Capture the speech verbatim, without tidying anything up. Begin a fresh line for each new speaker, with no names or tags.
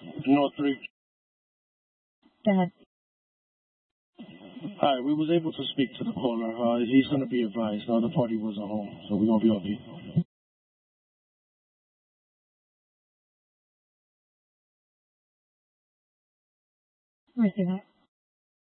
North three.
Go ahead.
All right, we was able to speak to the caller. Uh, he's going to be advised. The other party wasn't home, so we're going to be on beat.
I see that.